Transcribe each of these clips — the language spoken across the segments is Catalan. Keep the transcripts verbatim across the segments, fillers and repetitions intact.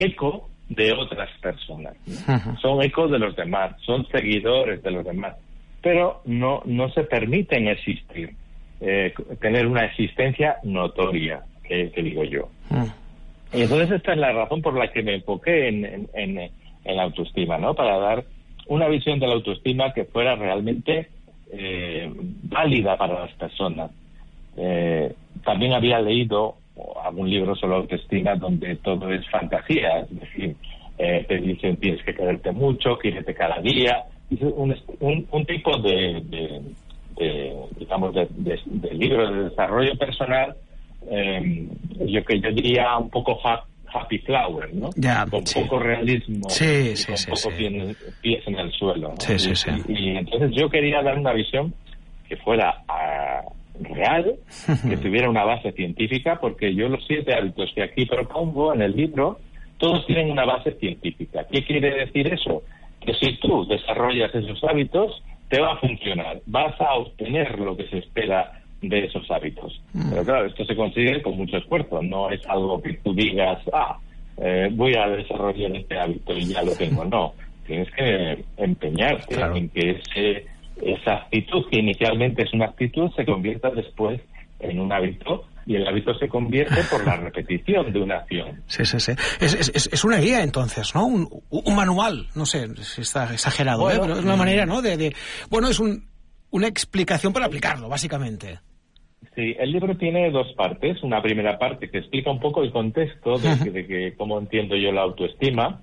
eco de otras personas, ¿no? Uh-huh. Son eco de los demás, son seguidores de los demás, pero no, no se permiten existir, eh, tener una existencia notoria, que, que digo yo. Uh-huh. Y entonces esta es la razón por la que me enfoqué en, en, en, en la autoestima, ¿no? Para dar una visión de la autoestima que fuera realmente eh, válida para las personas. Eh, también había leído algún libro sobre autoestima donde todo es fantasía, es decir, eh, te dicen tienes que quererte mucho, quiérete cada día, es un, un, un tipo de, de, de digamos de, de, de libro de desarrollo personal, eh, yo que yo diría un poco ha, happy flower, ¿no? Ya, con sí. poco realismo, sí, y sí, con sí, poco sí. Pies, pies en el suelo, ¿no? Sí, sí, y, sí. Y, y entonces yo quería dar una visión que fuera a real, que tuviera una base científica, porque yo los siete hábitos que aquí propongo en el libro, todos tienen una base científica. ¿Qué quiere decir eso? Que si tú desarrollas esos hábitos, te va a funcionar, vas a obtener lo que se espera de esos hábitos. Pero claro, esto se consigue con mucho esfuerzo, no es algo que tú digas, ah, eh, voy a desarrollar este hábito y ya lo tengo. No, tienes que empeñarte claro. en que ese esa actitud, que inicialmente es una actitud, se convierta después en un hábito, y el hábito se convierte por la repetición de una acción. Sí, sí, sí. Es, es, es una guía, entonces, ¿no? Un, un manual, no sé si está exagerado, bueno, ¿eh? Pero es una manera, ¿no? De, de bueno, es un, una explicación para aplicarlo, básicamente. Sí, el libro tiene dos partes. Una primera parte que explica un poco el contexto de, uh-huh. de que cómo entiendo yo la autoestima.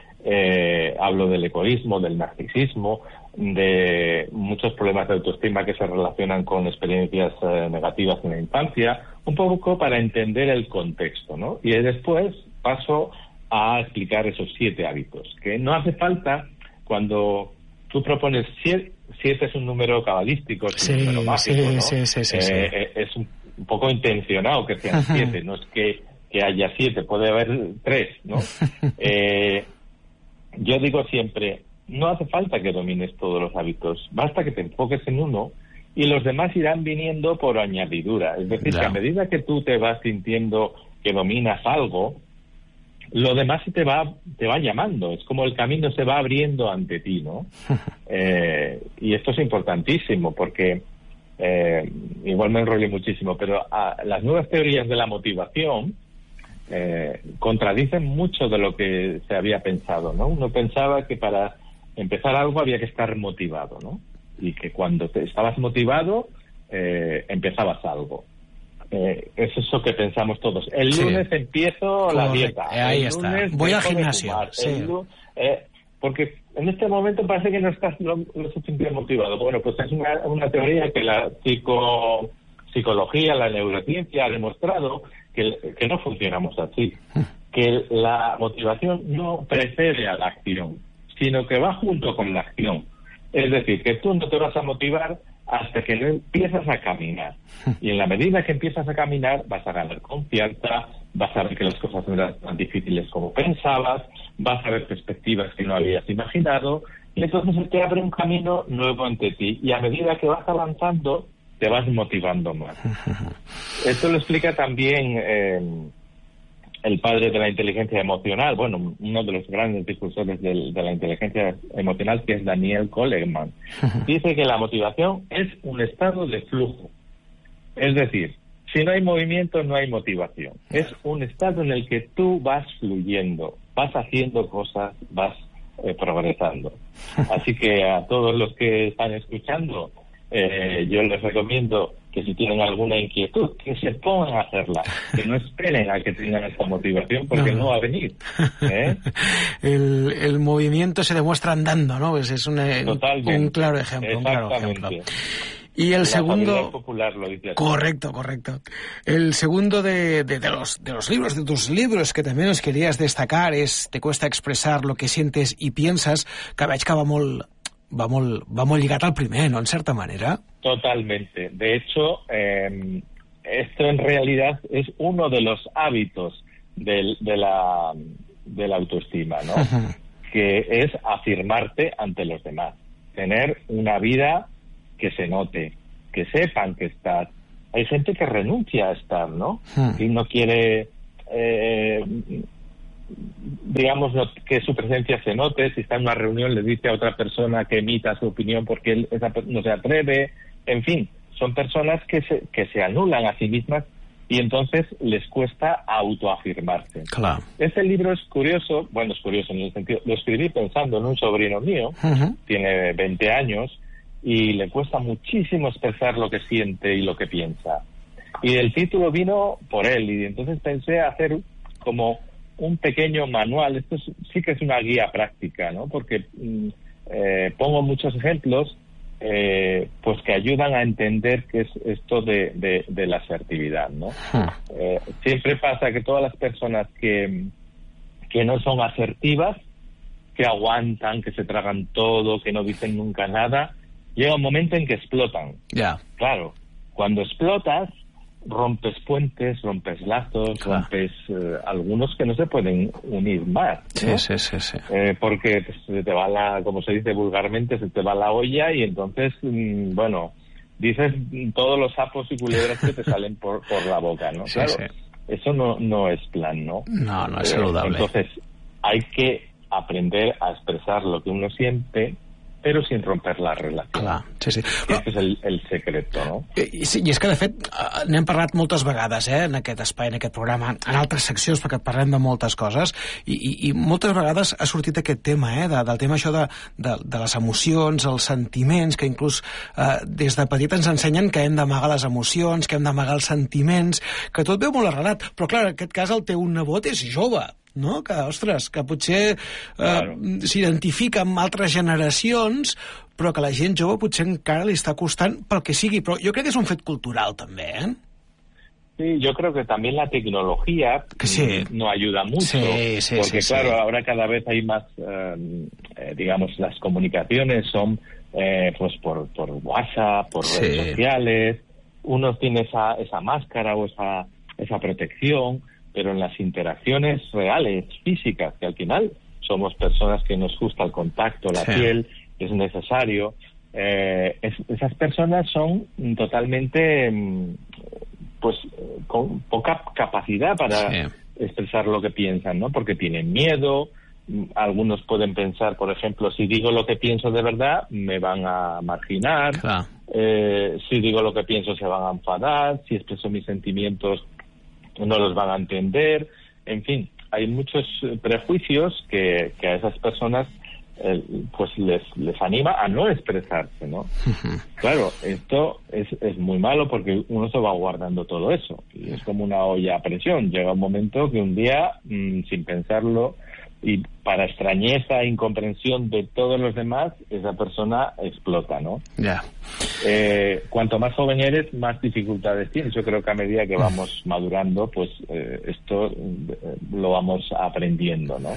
Eh, hablo del egoísmo, del narcisismo, de muchos problemas de autoestima que se relacionan con experiencias eh, negativas en la infancia, un poco para entender el contexto, ¿no? Y después paso a explicar esos siete hábitos, que no hace falta cuando tú propones siete, siete es un número cabalístico, es sí, un número mágico, sí, ¿no? Sí, sí, sí, sí. Eh, es un, un poco intencionado que sean siete, no es que, que haya siete, puede haber tres, ¿no? eh, yo digo siempre, no hace falta que domines todos los hábitos, basta que te enfoques en uno y los demás irán viniendo por añadidura. Es decir, ya. que a medida que tú te vas sintiendo que dominas algo, lo demás te va te va llamando, es como el camino se va abriendo ante ti, ¿no? eh, y esto es importantísimo porque, eh, igual me enrollo muchísimo, pero a, las nuevas teorías de la motivación eh, contradicen mucho de lo que se había pensado, ¿no? Uno pensaba que para empezar algo había que estar motivado, ¿no? Y que cuando te estabas motivado, eh, empezabas algo. Eh, es eso que pensamos todos. El sí. lunes empiezo Correcto. la dieta. Ahí el está. Lunes voy al gimnasio. Sí. Lunes, eh, porque en este momento parece que no estás lo, lo suficientemente motivado. Bueno, pues es una, una teoría que la psico, psicología, la neurociencia ha demostrado que, que no funcionamos así. Que la motivación no precede a la acción, sino que va junto con la acción. Es decir, que tú no te vas a motivar hasta que no empiezas a caminar. Y en la medida que empiezas a caminar, vas a ganar confianza, vas a ver que las cosas no eran tan difíciles como pensabas, vas a ver perspectivas que no habías imaginado, y entonces te abre un camino nuevo ante ti. Y a medida que vas avanzando, te vas motivando más. Esto lo explica también eh, el padre de la inteligencia emocional, bueno, uno de los grandes discursores de, de la inteligencia emocional, que es Daniel Goleman. Dice que la motivación es un estado de flujo. Es decir, si no hay movimiento, no hay motivación. Es un estado en el que tú vas fluyendo, vas haciendo cosas, vas eh, progresando. Así que a todos los que están escuchando, eh, yo les recomiendo que si tienen alguna inquietud, que se pongan a hacerla, que no esperen a que tengan esta motivación, porque no, no va a venir. ¿eh? el, el movimiento se demuestra andando, ¿no? Pues es un, un claro ejemplo. Un claro ejemplo. Y el la segundo popular lo dice así. Correcto, correcto. El segundo de, de, de los de los libros, de tus libros que también os querías destacar es Te cuesta expressar lo que sientes i pienses, que veig que va molt va molt, va molt lligat al primer, ¿no? En cierta manera. Totalmente. De hecho, eh, esto en realidad es uno de los hábitos del, de la de la autoestima, ¿no? Uh-huh. Que es afirmarte ante los demás, tener una vida que se note, que sepan que estás. Hay gente que renuncia a estar, ¿no? Uh-huh. Y no quiere eh, digamos, no, que su presencia se note. Si está en una reunión, le dice a otra persona que emita su opinión porque él esa, no se atreve. En fin, son personas que se, que se anulan a sí mismas y entonces les cuesta autoafirmarse. Claro. Este libro es curioso, bueno, es curioso en el sentido, lo escribí pensando en un sobrino mío, uh-huh. tiene veinte años, y le cuesta muchísimo expresar lo que siente y lo que piensa. Y el título vino por él, y entonces pensé hacer como un pequeño manual. Esto es, sí que es una guía práctica, ¿no? Porque eh, pongo muchos ejemplos Eh, pues que ayudan a entender qué es esto de, de, de la asertividad, ¿no? Hmm. Eh, siempre pasa que todas las personas que, que no son asertivas, que aguantan, que se tragan todo, que no dicen nunca nada, llega un momento en que explotan. Yeah. Claro, cuando explotas, rompes puentes, rompes lazos, claro. rompes eh, algunos que no se pueden unir más, ¿no? Sí, sí, sí, sí. Eh, porque se te va la, como se dice vulgarmente, se te va la olla y entonces, mmm, bueno, dices todos los sapos y culebras que te salen por, por la boca, ¿no? Sí, claro, sí. Eso no, no es plan, ¿no? No, no es eh, saludable. Entonces, hay que aprender a expresar lo que uno siente, però sin romper la relació. Clar, sí, sí. Aquest és el, el secreto, no? I, sí, I és que, de fet, n'hem parlat moltes vegades, eh, en aquest espai, en aquest programa, en altres seccions, perquè parlem de moltes coses, i, i, i moltes vegades ha sortit aquest tema, eh, de, del tema això de, de, de les emocions, els sentiments, que inclús eh, des de petit ens ensenyen que hem d'amagar les emocions, que hem d'amagar els sentiments, que tot veu molt arrelat, però, clar, en aquest cas el teu nebot és jove, no? Que, ostres, que potser eh, claro. s'identifica amb altres generacions, però que la gent jove potser encara li està costant pel que sigui, però jo crec que és un fet cultural també, ¿eh? Sí, yo creo que también la tecnología sí. no ayuda mucho, sí, sí, porque sí, claro, sí. ahora cada vez hay más, eh, eh, digamos, las comunicaciones son eh, pues por, por WhatsApp, por sí. redes sociales, uno tiene esa, esa máscara o esa, esa protección, pero en las interacciones reales, físicas, que al final somos personas que nos gusta el contacto, la sí. piel, es necesario, eh, es, esas personas son totalmente, pues, con poca capacidad para sí. expresar lo que piensan, ¿no? Porque tienen miedo, algunos pueden pensar, por ejemplo, si digo lo que pienso de verdad, me van a marginar, claro. eh, si digo lo que pienso se van a enfadar, si expreso mis sentimientos no los van a entender, en fin, hay muchos prejuicios que, que a esas personas eh, pues les, les anima a no expresarse, ¿no? Uh-huh. Claro, esto es, es muy malo porque uno se va guardando todo eso, y es como una olla a presión, llega un momento que un día, mmm, sin pensarlo, y para extrañeza e incomprensión de todos los demás, esa persona explota, ¿no? Ya. Yeah. Eh, cuanto más joven eres, más dificultades tienes. Yo creo que a medida que vamos madurando, pues eh, esto eh, lo vamos aprendiendo, ¿no?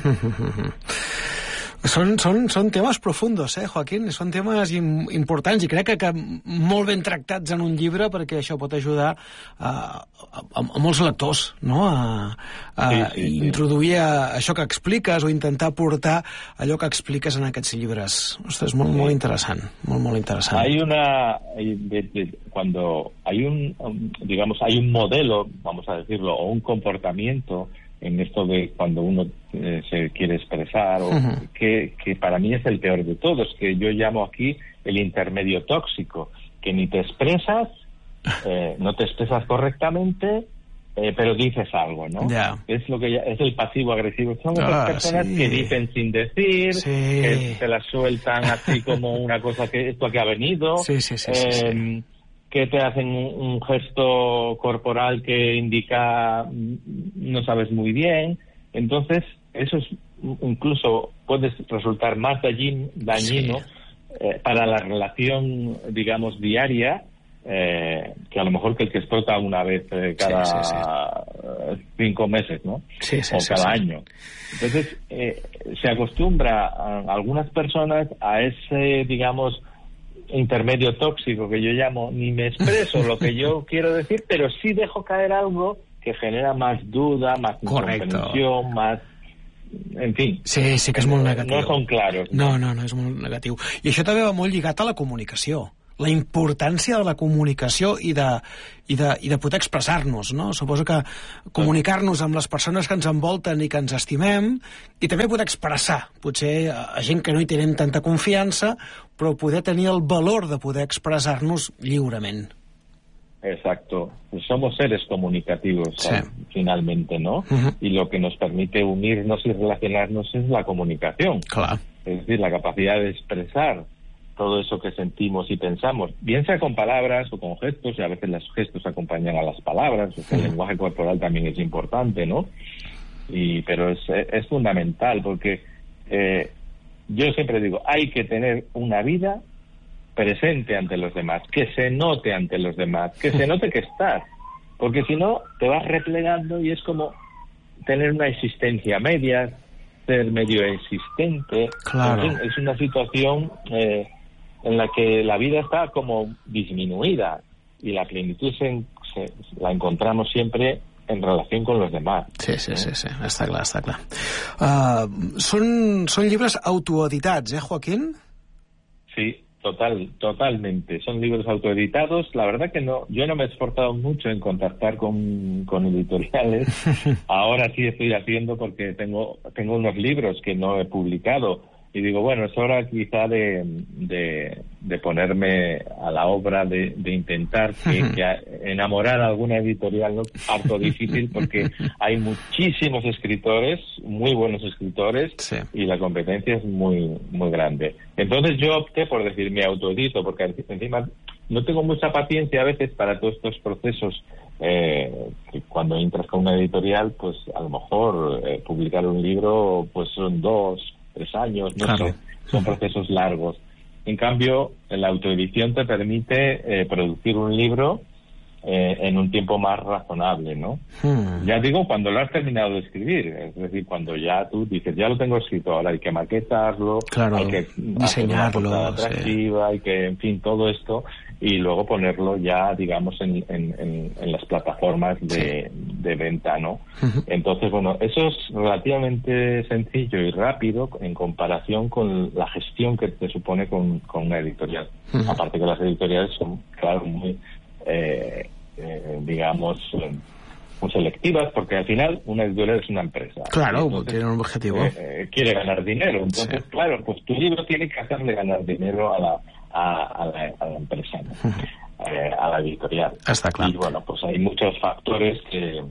Són, són, són temes profundos, eh, Joaquín? Són temes im, importants i crec que, que molt ben tractats en un llibre, perquè això pot ajudar a, a, a molts lectors, no? A, a sí, sí, sí. introduir a, això que expliques o intentar portar allò que expliques en aquests llibres. Ostres, molt, sí. molt interessant, molt, molt interessant. Hay una... De, de, cuando hay un, digamos, hay un modelo, vamos a decirlo, o un comportamiento en esto de cuando uno eh, se quiere expresar, o uh-huh. que, que para mí es el peor de todos, que yo llamo aquí el intermedio tóxico, que ni te expresas, eh, no te expresas correctamente, eh, pero dices algo, ¿no? Yeah. Es lo que ya, es el pasivo agresivo. Son ah, esas personas sí. que dicen sin decir, sí. que se las sueltan así como una cosa que esto que ha venido. Sí, sí, sí, eh, sí, sí. que te hacen un, un gesto corporal que indica no sabes muy bien. Entonces, eso es, incluso puede resultar más dañino, dañino sí. eh, para la relación, digamos, diaria, eh, que a lo mejor que el que explota una vez eh, cada sí, sí, sí. cinco meses, ¿no? Sí, sí, o sí, cada sí. año. Entonces, eh, se acostumbra a algunas personas a ese, digamos, intermedio tóxico que yo llamo, ni me expreso lo que yo quiero decir, pero sí dejo caer algo que genera más duda, más incomprensión, más... En fin. Sí, sí que és molt negatiu. No són claros. No, no, no, és molt negatiu. I això també va molt lligat a la comunicació. la importància de la comunicació i de, i de, i de poder expressar-nos, no? Suposo que comunicar-nos amb les persones que ens envolten i que ens estimem, i també poder expressar, potser a gent que no hi tenim tanta confiança, però poder tenir el valor de poder expressar-nos lliurement. Exacto. Somos seres comunicativos, sí. Finalmente, ¿no? Uh-huh. Y lo que nos permite unirnos y relacionarnos es la comunicación. Claro. Es decir, la capacidad de expresar todo eso que sentimos y pensamos, bien sea con palabras o con gestos, y a veces los gestos acompañan a las palabras, o sea, el lenguaje corporal también es importante, ¿no? Y pero es, es fundamental, porque eh, yo siempre digo, hay que tener una vida presente ante los demás, que se note ante los demás, que se note que estás, porque si no, te vas replegando y es como tener una existencia media, ser medio existente. Claro. En fin, es una situación eh, en la que la vida está como disminuida y la plenitud se, se, la encontramos siempre en relación con los demás. Sí, sí, sí, sí. Està clar, està clar. Uh, són, són llibres autoeditats, eh, Joaquín? Sí, total, totalmente. Son libros autoeditados. La verdad que no, yo no me he esforzado mucho en contactar con, con editoriales. Ahora sí estoy haciendo porque tengo, tengo unos libros que no he publicado. Y digo, bueno, es hora quizá de, de, de ponerme a la obra, de, de intentar que, que enamorar a alguna editorial, ¿no? Harto difícil porque hay muchísimos escritores, muy buenos escritores, sí. Y la competencia es muy, muy grande. Entonces yo opté por decir, me autoedito, porque encima no tengo mucha paciencia a veces para todos estos procesos. Eh, que cuando entras con una editorial, pues a lo mejor eh, publicar un libro pues son dos tres años, no claro. sé, son procesos largos. En cambio, la autoedición te permite eh, producir un libro eh, en un tiempo más razonable, ¿no? Hmm. Ya digo, cuando lo has terminado de escribir, es decir, cuando ya tú dices, ya lo tengo escrito, ahora hay que maquetarlo, claro, hay que diseñarlo, atractiva, sí. Hay que, en fin, todo esto, y luego ponerlo ya, digamos, en, en, en, en las plataformas de, sí. de venta, ¿no? Uh-huh. Entonces, bueno, eso es relativamente sencillo y rápido en comparación con la gestión que te supone con, con una editorial. Uh-huh. Aparte que las editoriales son, claro, muy, eh, eh, digamos, eh, muy selectivas, porque al final una editorial es una empresa. Claro, entonces, tiene un objetivo. Eh, eh, quiere ganar dinero. Entonces, sí. Claro, pues tu libro tiene que hacerle ganar dinero a la A, a, la, a la empresa, ¿no? uh-huh. eh, a la editorial. Está claro. Y bueno, pues hay muchos factores que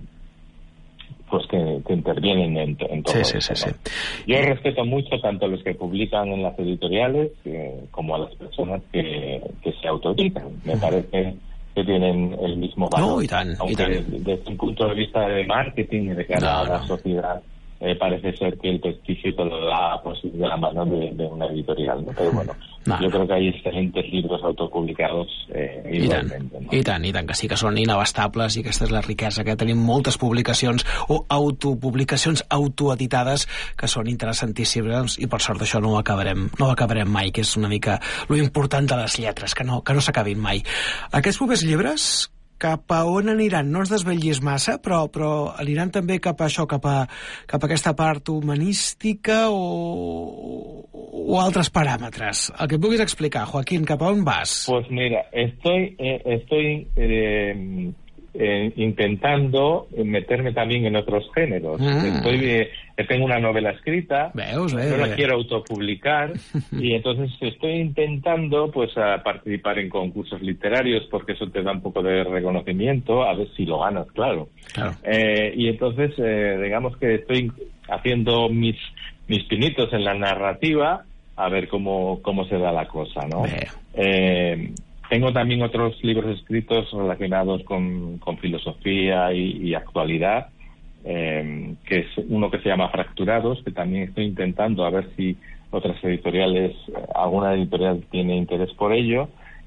pues que, que intervienen en, en todo sí, esto, sí, sí, ¿no? sí. Yo respeto mucho tanto a los que publican en las editoriales eh, como a las personas que, que se autoeditan. Me uh-huh. parece que tienen el mismo valor. No, y tan, aunque y tan. Desde, desde un punto de vista de marketing y de cara no, a la no. sociedad, Eh, parece ser que el prestigio te lo da pues, de la mano de, de una editorial, ¿no? Pero bueno, no, yo no. creo que hay excelentes libros autopublicados eh, igualmente. I tant, no? i tant, i tant, que sí que són inabastables i aquesta és la riquesa, que tenim moltes publicacions o autopublicacions autoeditades que són interessantíssimes i per sort això no ho acabarem, no ho acabarem mai, que és una mica lo important de les lletres, que no, que no s'acabin mai. Aquests propers llibres, cap a on aniran? No ens desvetllis massa, però, però aniran també cap a això, cap a, cap a aquesta part humanística o, o altres paràmetres. El que et puguis explicar, Joaquín, cap a on vas? Pues mira, estoy, eh, estoy eh, eh, intentando meterme también en otros géneros. Mm. Estoy, eh, tengo una novela escrita, veus, veus, no la veus. quiero autopublicar y entonces estoy intentando pues a participar en concursos literarios porque eso te da un poco de reconocimiento, a ver si lo ganas, claro. claro. Eh, y entonces eh, digamos que estoy haciendo mis mis pinitos en la narrativa a ver cómo cómo se da la cosa, ¿no? Eh, tengo también otros libros escritos relacionados con, con filosofía y, y actualidad. Eh, que es uno que se llama Fracturados, que también estoy intentando a ver si otras editoriales, alguna editorial tiene interés por ello,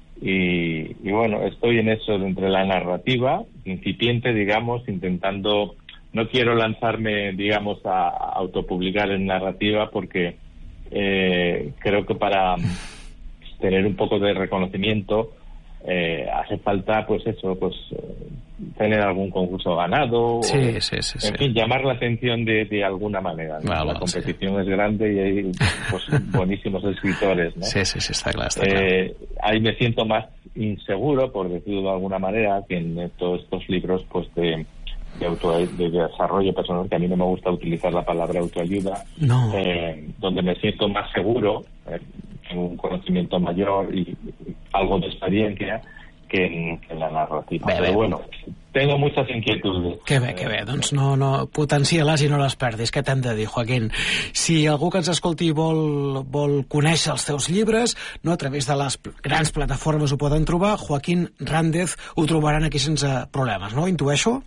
y, y bueno, estoy en eso entre la narrativa incipiente, digamos, intentando, no quiero lanzarme, digamos, a, a autopublicar en narrativa porque eh, creo que para tener un poco de reconocimiento eh, hace falta, pues eso, pues tener algún concurso ganado, sí, o, sí, sí, en sí. fin, llamar la atención de, de alguna manera, ¿no? Vale, la competición sí. es grande y hay pues, buenísimos escritores, ¿no? Sí, sí, sí, está claro, está eh, claro. Ahí me siento más inseguro, por decirlo de alguna manera, que en todos estos libros pues de, de, auto, de desarrollo personal, que a mí no me gusta utilizar la palabra autoayuda, no. eh, donde me siento más seguro, eh, tengo un conocimiento mayor y, y algo de experiencia que en, que en la narrativa. Bé, Però bé. bueno, tengo muchas inquietudes. Que bé, que bé, doncs no, no, potencia-les i no les perdis, què t'hem de dir, Joaquín? Si algú que ens escolti vol, vol conèixer els teus llibres, no, a través de les grans plataformes ho poden trobar, Joaquín Ràndez ho trobaran aquí sense problemes, no? Intueixo?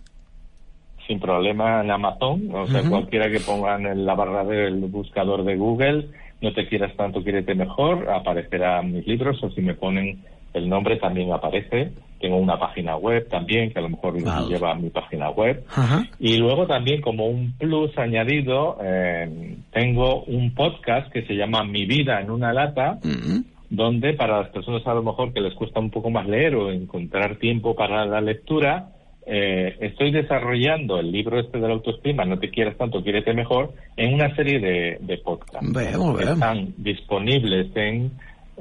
Sin problema en Amazon, o sea, uh-huh. cualquiera que pongan en la barra del buscador de Google, no te quieras tanto, quiérete mejor, aparecerán mis libros, o si me ponen el nombre también aparece. Tengo una página web también, que a lo mejor vale. lleva a mi página web. Uh-huh. Y luego también, como un plus añadido, eh, tengo un podcast que se llama Mi vida en una lata, uh-huh. donde para las personas a lo mejor que les cuesta un poco más leer o encontrar tiempo para la lectura, eh, estoy desarrollando el libro este de la autoestima, No te quieras tanto, quiérete mejor, en una serie de, de podcasts. Bé, molt bé. Que están disponibles en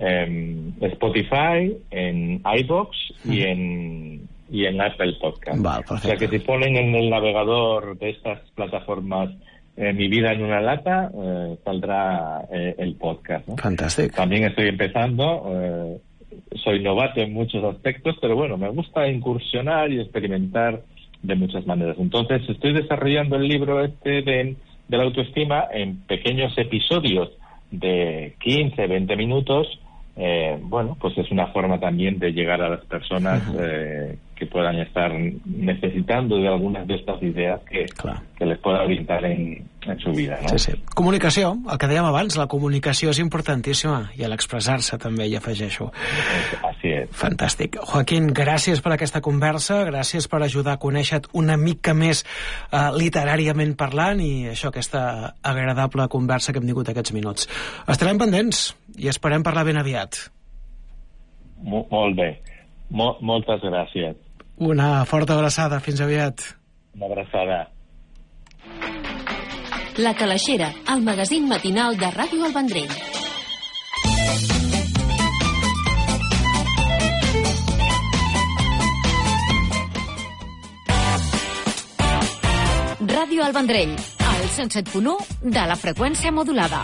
en Spotify, en iVoox y en y en Apple Podcast. Vale, o sea que si ponen en el navegador de estas plataformas eh, Mi vida en una lata, eh, saldrá eh, el podcast, ¿no? Fantástico. También estoy empezando, eh, soy novato en muchos aspectos, pero bueno, me gusta incursionar y experimentar de muchas maneras. Entonces estoy desarrollando el libro este de, de la autoestima en pequeños episodios de quince, veinte minutos. Eh, bueno, pues es una forma también de llegar a las personas eh, que puedan estar necesitando de algunas de estas ideas que, que les pueda orientar en, en su vida, no? Sí, sí. Comunicació, el que dèiem abans, la comunicació és importantíssima, i l'expressar-se també hi afegeixo. Así es. Fantàstic. Joaquín, gràcies per aquesta conversa, gràcies per ajudar a conèixer-te una mica més uh, literàriament parlant, i això, aquesta agradable conversa que hem tingut aquests minuts. Estarem pendents i esperem parlar ben aviat. Mo molt bé. Mo moltes gràcies. Una forta abraçada. Fins aviat. Una abraçada. La Calaixera, el magazín matinal de Ràdio El Vendrell. Ràdio El Vendrell, al cent set punt u de la freqüència modulada.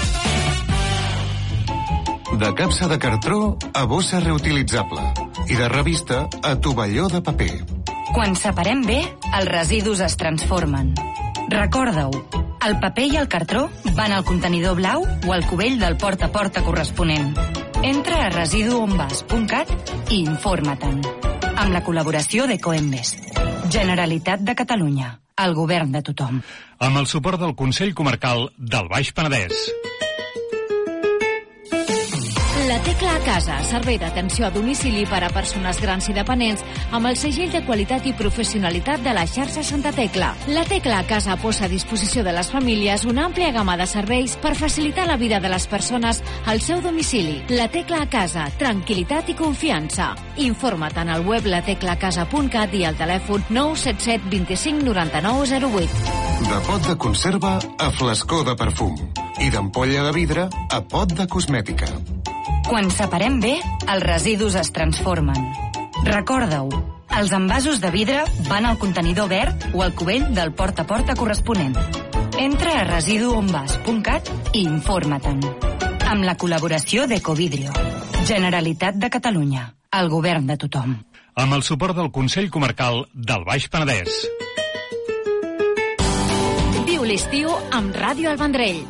De capsa de cartró a bossa reutilitzable i de revista a tovalló de paper. Quan separem bé, els residus es transformen. Recorda-ho, el paper i el cartró van al contenidor blau o al cubell del porta a porta corresponent. Entra a residuonvas punt cat i informa-te'n. Amb la col·laboració d'Ecoembes. Generalitat de Catalunya, el govern de tothom. Amb el suport del Consell Comarcal del Baix Penedès. La Tecla a Casa, servei d'atenció a domicili per a persones grans i dependents amb el segell de qualitat i professionalitat de la xarxa Santa Tecla. La Tecla a Casa posa a disposició de les famílies una àmplia gamma de serveis per facilitar la vida de les persones al seu domicili. La Tecla a Casa, tranquil·litat i confiança. Informa't en el web la tecla casa punt cat i al telèfon nou set set dos cinc nou nou zero vuit. De pot de conserva a flascó de perfum i d'ampolla de vidre a pot de cosmètica. Quan separem bé, els residus es transformen. Recorda-ho, els envasos de vidre van al contenidor verd o al cubell del porta a porta corresponent. Entra a residuonvas punt cat i informa-te'n. Amb la col·laboració d'Ecovidrio. Generalitat de Catalunya, el govern de tothom. Amb el suport del Consell Comarcal del Baix Penedès. Viu l'estiu amb Ràdio El Vendrell.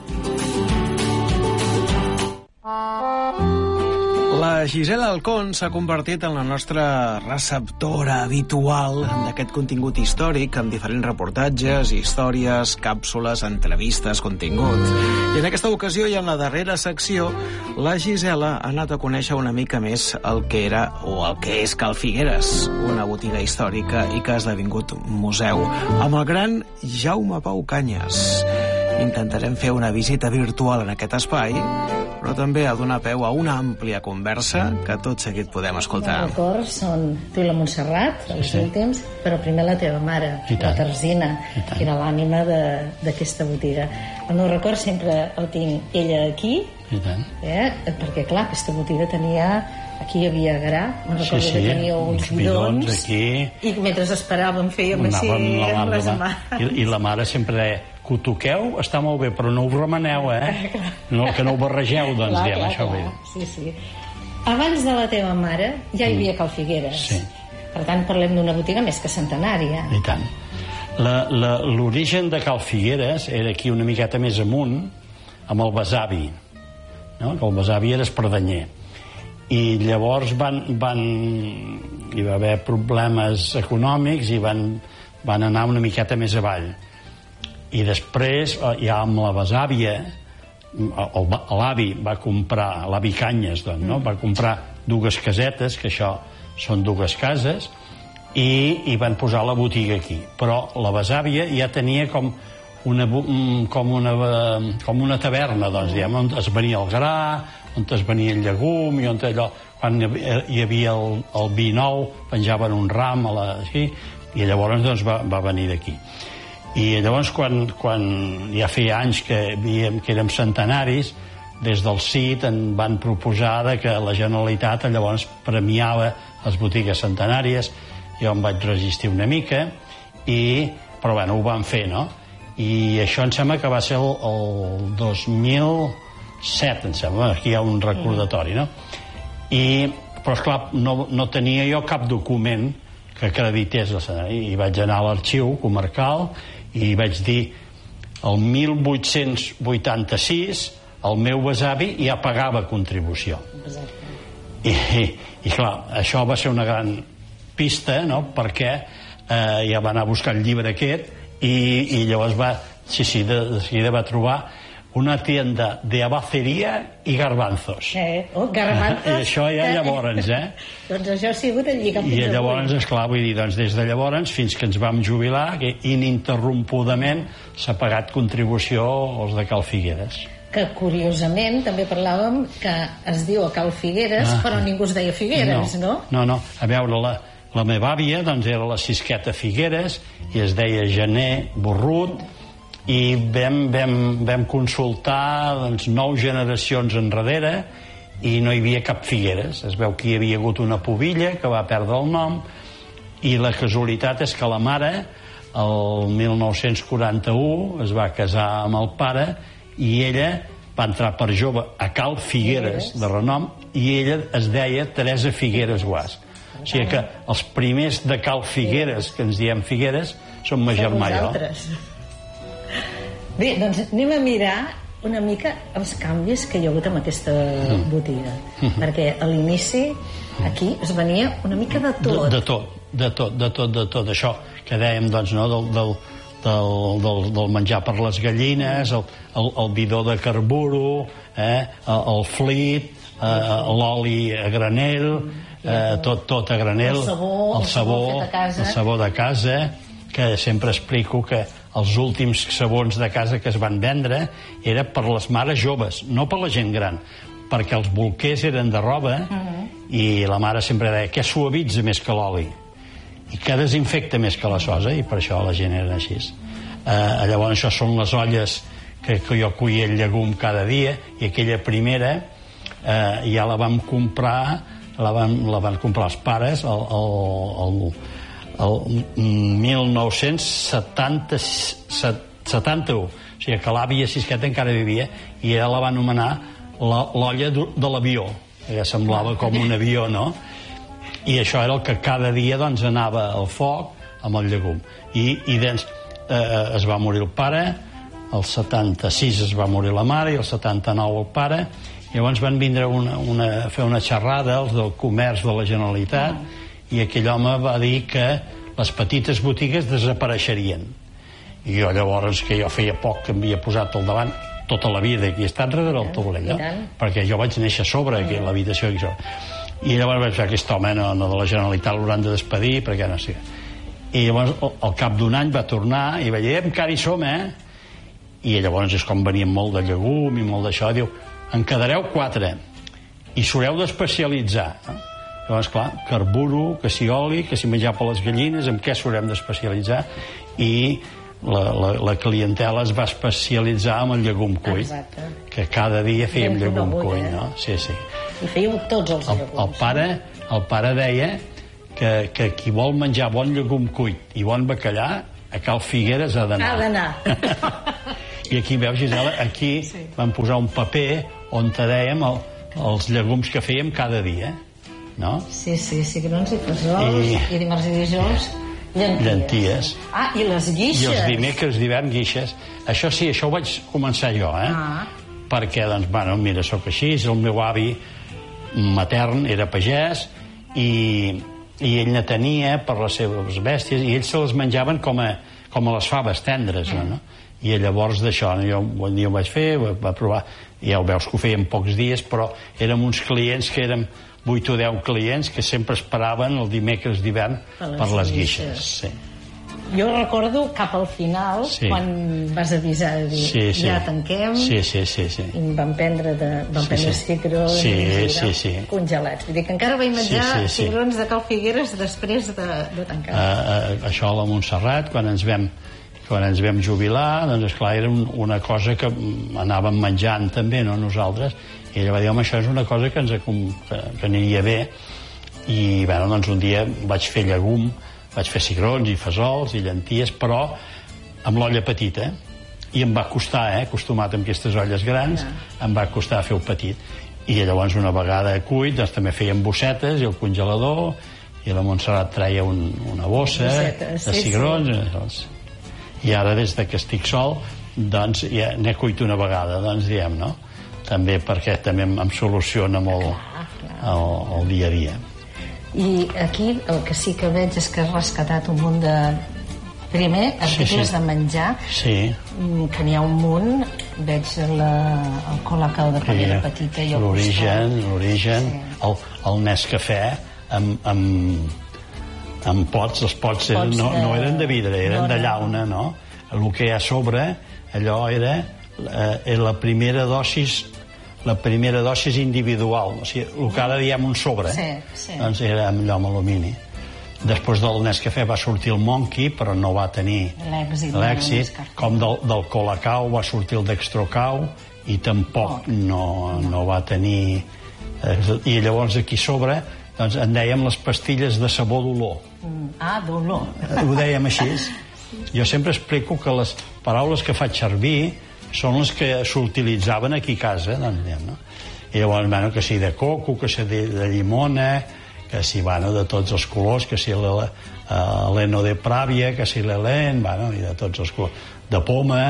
La Gisela Alcón s'ha convertit en la nostra receptora habitual d'aquest contingut històric, amb diferents reportatges, històries, càpsules, entrevistes, contingut. I en aquesta ocasió i en la darrera secció, la Gisela ha anat a conèixer una mica més el que era, o el que és Cal Figueres, una botiga històrica i que ha esdevingut museu, amb el gran Jaume Pau Cañas. Intentarem fer una visita virtual en aquest espai, però també a donar peu a una àmplia conversa que tot seguit podem escoltar. Els records són tu i la Montserrat, els sí, sí. últims, però primer la teva mare, la Tarsina, que era l'ànima d'aquesta botiga. El meu record sempre el tinc ella aquí, eh? perquè clar, aquesta botiga tenia... Aquí hi havia gra, me'n recordo sí, sí, que tenia uns, uns bidons, bidons aquí, i mentre esperàvem fèiem així les mans. I, I la mare sempre deia, que ho toqueu està molt bé, però no ho remeneu, eh? No, que no ho barregeu, doncs, clar, diem, clar, això clar. Sí, sí. Abans de la teva mare ja hi havia Cal Figueres. Sí. Per tant, parlem d'una botiga més que centenària. I tant. L'origen de Cal Figueres era aquí una miqueta més amunt, amb el besavi, no? Que el besavi era espardenyer. I llavors van, van, hi va haver problemes econòmics i van, van anar una miqueta més avall. I després, ja amb la besàvia, l'avi va comprar, l'avi Canyes, doncs, no? Va comprar dues casetes, que això són dues cases, i, i van posar la botiga aquí. Però la besàvia ja tenia com una, com una, com una taverna, doncs, diguem, on es venia el gra, on es venia el llegum, i on allò, quan hi havia el, el vi nou, penjaven un ram a la, així, i llavors doncs, va, va venir d'aquí. I llavors, quan, quan ja feia anys que, havíem, que érem centenaris, des del C I T en van proposar que la Generalitat llavors premiava les botigues centenàries. Jo em vaig resistir una mica, i, però bueno, ho van fer, no? I això em sembla que va ser el, el dos mil set, em sembla, aquí hi ha un recordatori, no? I, però esclar, no, no tenia jo cap document que acredités l'escenari, i vaig anar a l'arxiu comarcal i vaig dir el mil vuit-cents vuitanta-sis el meu besavi ja pagava contribució. I, i, i clar, això va ser una gran pista, no?, perquè eh, ja va anar a buscar el llibre aquest, i, i llavors va, sí, sí, de, de seguida va trobar una tienda de abaceria i garbanzos. Eh, oh, garbanzos. I això ja llavors, eh? Doncs això ha sigut el lligam. I llavors, esclar, vull dir, doncs des de llavors fins que ens vam jubilar, que ininterrompudament s'ha pagat contribució als de Cal Figueres. Que curiosament també parlàvem que es diu a Cal Figueres, ah, però ningú es deia Figueres, no? No, no, no. A veure, la, la meva àvia doncs era la Cisqueta Figueres i es deia Gener Borrut, i vam, vam, vam consultar doncs, nou generacions enrere i no hi havia cap Figueres. Es veu que hi havia hagut una pubilla que va perdre el nom, i la casualitat és que la mare el mil nou-cents quaranta-u es va casar amb el pare i ella va entrar per jove a Cal Figueres de renom, i ella es deia Teresa Figueres Guas. O sigui que els primers de Cal Figueres, que ens diem Figueres, són ma germà i jo. Bé, doncs anem a mirar una mica els canvis que hi ha hagut amb aquesta botiga, perquè a l'inici aquí es venia una mica de tot. De, de tot, de tot, de tot, de tot. Això que dèiem, doncs, no, del, del, del, del, del menjar per les gallines, el, el, el bidó de carburo, eh, el, el flit, eh, l'oli a granel, eh, tot, tot a granel, el sabó, el sabó, el sabó, el sabó de casa, que sempre explico que els últims sabons de casa que es van vendre era per les mares joves, no per la gent gran, perquè els bolquers eren de roba, uh-huh. i la mare sempre deia què suavitza més que l'oli i què desinfecta més que la sosa, i per això la gent era així. Eh, llavors això són les olles que, que jo cuia el llegum cada dia, i aquella primera eh, ja la vam comprar, la van, la van comprar els pares el, el, el el mil nou-cents setanta-u, o sigui que l'àvia Cisqueta encara vivia, i ella la va anomenar l'olla de l'avió, que semblava com un avió, no? I això era el que cada dia doncs anava al foc amb el llegum. I, i doncs eh, es va morir el pare, el setanta-sis es va morir la mare i el setanta-nou el pare, i llavors van vindre una, una, a fer una xerrada els del comerç de la Generalitat, i aquell home va dir que les petites botigues desapareixerien. I jo llavors, que jo feia poc que m'havia posat al davant, tota la vida aquí he estat darrere el taulell, no? Perquè jo vaig néixer a sobre, aquí a l'habitació aquí a sobre. I llavors vaig dir, aquest home no, no de la Generalitat l'hauran de despedir, perquè no sé. I llavors al cap d'un any va tornar i va dir, encara hi som, eh? i llavors és com venien molt de llegum i molt d'això, diu, en quedareu quatre i s'haureu d'especialitzar, no? Llavors, clar, carburo, que si oli, que si menjar per les gallines, en què s'haurem d'especialitzar, i la, la, la clientela es va especialitzar en el llegum cuit. Exacte. Que cada dia fèiem ben llegum cuit, no? Sí, sí. I fèieu tots els llegums. El, el, pare, el pare deia que, que qui vol menjar bon llegum cuit i bon bacallà, a Cal Figueres ha d'anar. Ha d'anar. I aquí, veus, Gisela, aquí sí. Vam posar un paper on te dèiem el, els llegums que fèiem cada dia, no? Sí, sí, cigrons i fesols, i, i dimarts i dijous llenties. llenties. Ah, i les guixes. I els dimecres d'hivern guixes. Això sí, això ho vaig començar jo, eh? Ah. Perquè, doncs, bueno, mira, sóc així, el meu avi matern era pagès i, i ell ne tenia per les seves bèsties i ells se les menjaven com a, com a les faves tendres, mm. no? I llavors d'això, jo un dia ho vaig fer, ho vaig provar, ja ho veus que ho feien pocs dies, però érem uns clients que érem vuit o deu clients que sempre esperaven el dimecres d'hivern per, per les guixes. Sí. Jo recordo cap al final, sí. Quan vas avisar de dir, sí, sí. Ja tanquem, sí, sí, sí, sí. I vam prendre, de, vam sí, prendre sí. cigrons sí, i sí, sí. congelats. Vull dir que encara vaig menjar sí, sí, sí. cigrons de Cal Figueres després de, de tancar. Uh, uh, això a la Montserrat, quan ens vam quan ens vam jubilar, doncs esclar, era un, una cosa que anàvem menjant també, no, nosaltres, i ella va dir, home, això és una cosa que ens que, que aniria bé, i bueno, doncs un dia vaig fer llegum, vaig fer cigrons i fesols i llenties, però amb l'olla petita, i em va costar, eh, acostumat amb aquestes olles grans, ja. Em va costar fer-ho petit, i llavors una vegada cuit, doncs també fèiem bossetes i el congelador, i la Montserrat treia un, una bossa Bossetes, de cigrons, sí, sí. Doncs, i ara des que estic sol doncs ja n'he cuit una vegada, doncs diem, no? També perquè també em, em soluciona molt clar, clar. El, el dia a dia. I aquí el que sí que veig és que has rescatat un munt de... Primer, articles sí, sí. de menjar, sí. Que n'hi ha un munt, veig la, el colacao de quan sí, era petita i el l'origen, l'origen, sí. el, el Nescafè amb, amb amb pots, els pots, eren, pots no, no eren de vidre, eren no, de llauna, no? El que hi ha a sobre, allò era, eh, era la primera dosis la primera dosis individual, o sigui, el que ara diem un sobre, sí, sí. Doncs era allò amb alumini. Després del Nescafè va sortir el Monkey, però no va tenir l'èxit, com del, del Colacao va sortir el Dextrocau i tampoc oh. no, no va tenir... Eh, i llavors aquí sobre doncs en dèiem les pastilles de sabó d'olor. Mm. Ah, d'olor. Ho dèiem així. Jo sempre explico que les paraules que faig servir són les que s'utilitzaven aquí a casa, doncs, diem, no? I llavors, bueno, que si de coco, que si de, de llimona, que si, bueno, de tots els colors, que si l'Eno de Pràvia, que si l'Helen, bueno, i de tots els colors. De poma,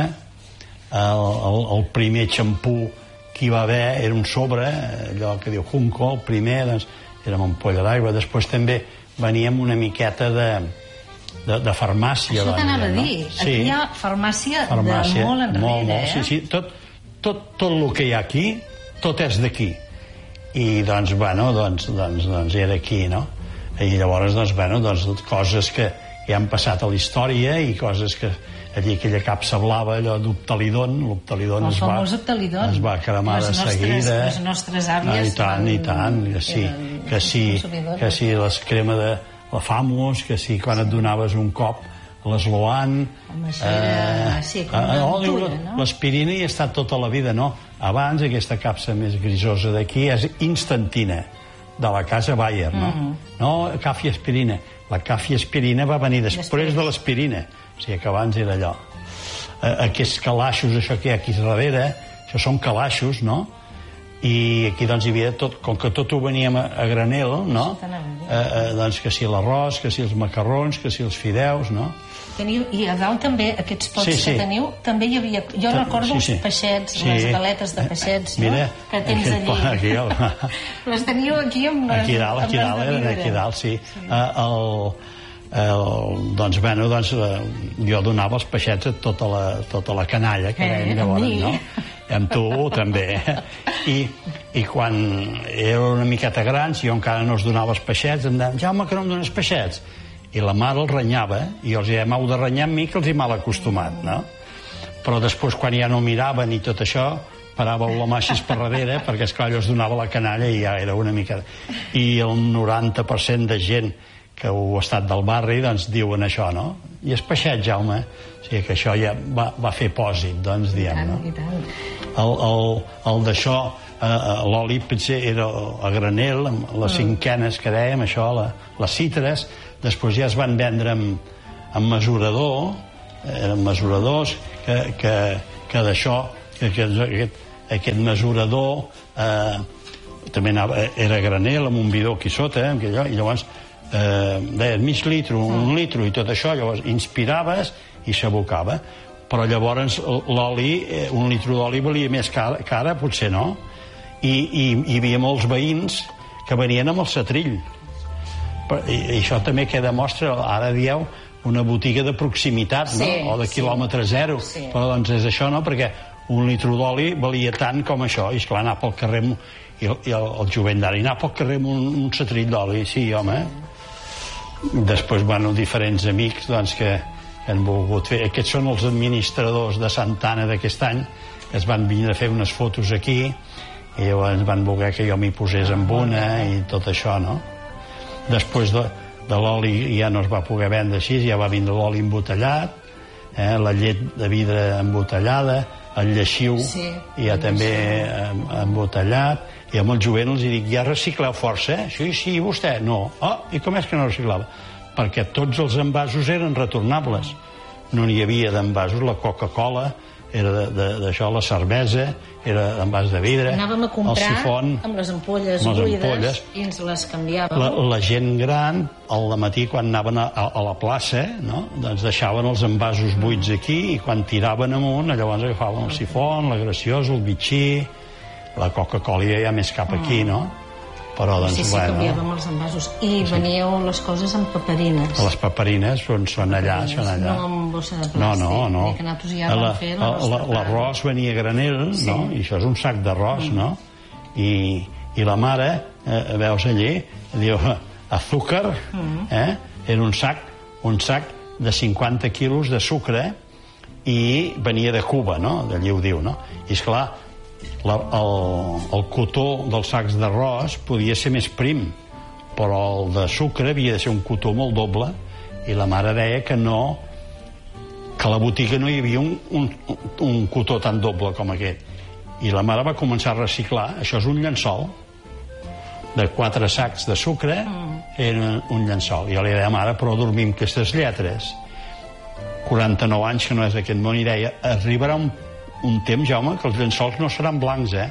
el, el, el primer xampú que hi va haver era un sobre, allò que diu Junco, el primer, doncs, era amb ampolla d'aigua. Després també venia amb una miqueta de, de, de farmàcia. Això t'anava a dir. Sí. Aquí hi ha farmàcia, farmàcia de molt enrere, molt, molt, eh? Sí, sí. Tot, tot, tot el que hi ha aquí, tot és d'aquí. I doncs, bueno, doncs, doncs, doncs era aquí, no? I llavors, doncs, bueno, doncs, coses que ja han passat a la història i coses que allí aquella capsa blava, allò d'Optalidon, l'Optalidon es, va, es va cremar de seguida. Les nostres àvies... No, i tant, i tant, que sí, que sí, que sí, les crema de la Famos, que sí, quan et donaves un cop, l'esloan... Eh, sí, com una untura, no? L'aspirina hi ha estat tota la vida, no? Abans, aquesta capsa més grisosa d'aquí és instantina, de la casa Bayer, no? Mm. No, cafi aspirina. La cafi aspirina va venir després, després de l'aspirina. O sigui que abans era allò. Aquests calaixos, això que hi ha aquí darrere, això són calaixos, no? I aquí doncs hi havia tot, com que tot ho veníem a, a granel, no? Eh, eh, doncs que si l'arròs, que si els macarrons, que si els fideus, no? Teniu, i a dalt també, aquests pots sí, sí. que teniu, també hi havia... Jo Ta recordo sí, sí. els peixets, sí. les galetes de peixets, no? Mira, que tens allí. Aquí, el... les teniu aquí amb... Aquí dalt, aquí dalt, eren aquí dalt, sí. sí. Uh, el... El, doncs, bueno, doncs, jo donava els peixets a tota la, tota la canalla que eh, llavors, no? Amb tu també. I, I quan era una miqueta grans, jo encara no els donava els peixets, em deien, Jaume, que no em dones peixets? I la mare els renyava, i els deia, m'heu de renyar amb mi, que els he mal acostumat, no? però després quan ja no miraven i tot això paràveu la mà així per darrere perquè esclar allò es donava la canalla i ja era una mica... I el noranta per cent de gent que heu estat del barri doncs diuen això, no? I és peixet, Jaume, o sigui que això ja va, va fer pòsit, doncs diem, no? I tant. El, el, el d'això, eh, l'oli potser era a granel, amb les cinquenes que dèiem, això, la, les citres, després ja es van vendre amb, amb mesurador, eren mesuradors, que, que, que d'això, que, que aquest, aquest mesurador eh, també anava, era a granel, amb un bidó aquí sota, eh, allò, i llavors eh, deies mig litro, un litro i tot això, llavors inspiraves i s'abocava. Però llavors l'oli, un litro d'oli valia més cara, cara potser no, i, i hi havia molts veïns que venien amb el setrill. I, i això també que demostra, ara dieu, una botiga de proximitat, no? Sí, o de quilòmetre sí. zero, sí. Però doncs és això, no? Perquè un litro d'oli valia tant com això, i esclar, anar pel carrer, i el, i el, el jovent d'ara, anar pel carrer amb un, un setrill d'oli, sí, home. Després, bueno, diferents amics, doncs, que han volgut fer. Aquests són els administradors de Santa Anna d'aquest any, que es van venir a fer unes fotos aquí, i llavors van voler que jo m'hi posés amb una, i tot això, no? Després de, de l'oli ja no es va poder vendre així, ja va vindre l'oli embotellat, eh, la llet de vidre embotellada, el lleixiu sí, ja també embotellat, i amb els jovent els dic, ja recicleu força, eh? Sí, sí, vostè? No. Oh, i com és que no reciclava? Perquè tots els envasos eren retornables. No n'hi havia d'envasos, la Coca-Cola era d'això, la cervesa era d'envàs de vidre, anàvem a comprar el sifon, amb les ampolles amb les buides ampolles. I ens les canviàvem. La, la gent gran, al matí quan anaven a, a la plaça, no? Doncs deixaven els envasos buits aquí i quan tiraven amunt, llavors agafaven el sifon, la graciosa, el bitxí, la Coca-Cola ja més cap aquí, no? Però, doncs, sí, sí, bueno, canviàvem els envasos. I sí. Veníeu les coses amb paperines. Les paperines són, són allà, són allà. No amb bossa de plàstic. No, no, no. Que nosaltres ja vam fer l'arròs venia a granel, sí. No? I això és un sac d'arròs, mm. no? I, I la mare, eh, veus allí, diu, azúcar, mm. eh? Era un sac, un sac de cinquanta quilos de sucre i venia de Cuba, no? D'allí ho diu, no? I esclar, La, el, el cotó dels sacs d'arròs podia ser més prim, però el de sucre havia de ser un cotó molt doble, i la mare deia que no, que a la botiga no hi havia un, un, un cotó tan doble com aquest. I la mare va començar a reciclar. Això és un llençol de quatre sacs de sucre, era un llençol. I jo li deia, mare, però dormim aquestes lletres. quaranta-nou anys que no és d'aquest món, i deia, arribarà un un temps, Jaume, que els llençols no seran blancs, eh?